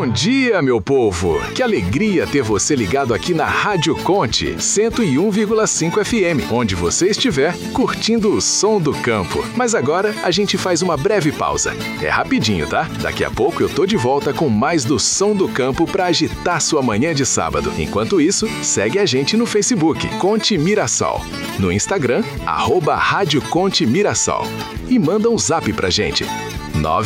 Bom dia, meu povo! Que alegria ter você ligado aqui na Rádio Conte 101,5 FM, onde você estiver curtindo o som do campo. Mas agora a gente faz uma breve pausa. É rapidinho, tá? Daqui a pouco eu tô de volta com mais do som do campo para agitar sua manhã de sábado. Enquanto isso, segue a gente no Facebook, Conte Mirassol. No Instagram, @Rádio Conte Mirassol. E manda um zap pra gente.